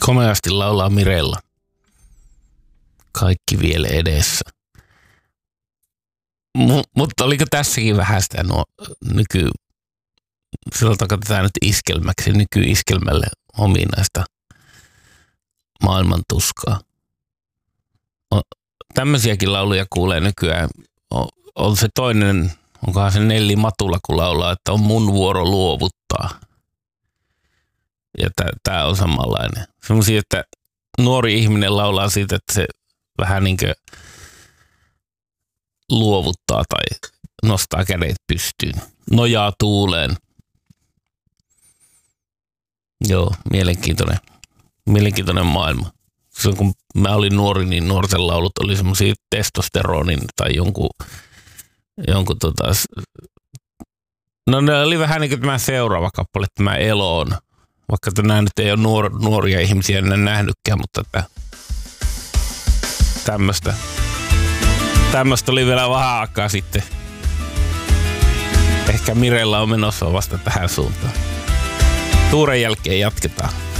Komeasti laulaa Mirella. Kaikki vielä edessä. Mutta oliko tässäkin vähän sitä silloin katsotaan nyt iskelmäksi, nykyiskelmälle ominaista maailman tuskaa. Tämmöisiäkin lauluja kuulee nykyään. On se toinen, onkohan se Nelli Matula, kun laulaa, että on mun vuoro luovuttaa. Ja tää on samanlainen. Semmoisia, että nuori ihminen laulaa siitä, että se vähän niin kuin luovuttaa tai nostaa kädet pystyyn. Nojaa tuuleen. Joo, mielenkiintoinen maailma. Silloin kun mä olin nuori, niin nuorten laulut oli semmoisia testosteronin tai jonkun no ne oli vähän niin kuin tämä seuraava kappale, tämä Eloon. Vaikka nämä nyt ei ole nuoria ihmisiä en nähnytkään, mutta tämmöistä oli vielä vähän aikaa sitten. Ehkä Mirella on menossa vasta tähän suuntaan. Tuuren jälkeen jatketaan.